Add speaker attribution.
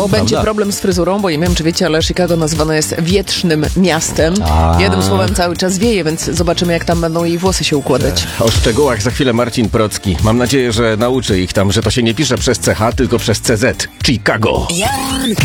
Speaker 1: będzie problem z fryzurą, bo nie wiem, czy wiecie, ale Chicago nazywane jest wietrznym miastem. Jednym słowem cały czas wieje, więc zobaczymy, jak tam będą jej włosy się układać.
Speaker 2: O szczegółach za chwilę Marcin Procki. Mam nadzieję, że nauczy ich tam, że to się nie pisze przez CH, tylko przez CZ. Chicago.